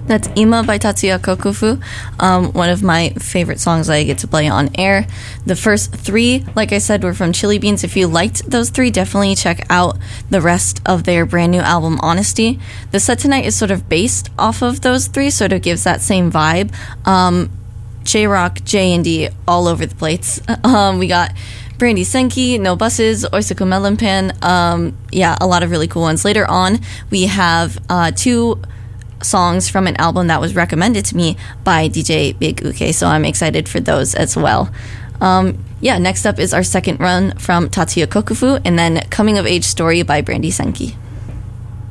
That's Ima by Tatsuya Kokufu, one of my favorite songs I get to play on air. The first three, like I said, were from Chili Beans. If you liked those three, definitely check out the rest of their brand new album, Honesty. The set tonight is sort of based off of those three, sort of gives that same vibe. J-Rock, J&D, all over the place. We got Brandy Senki, No Buses, Oisaku Melon Pan. A lot of really cool ones. Later on, we have two songs from an album that was recommended to me by DJ Big Uke, so I'm excited for those as well. Next up is our second run from Tatsuya Kokufu, and then Coming of Age Story by Brandy Senki.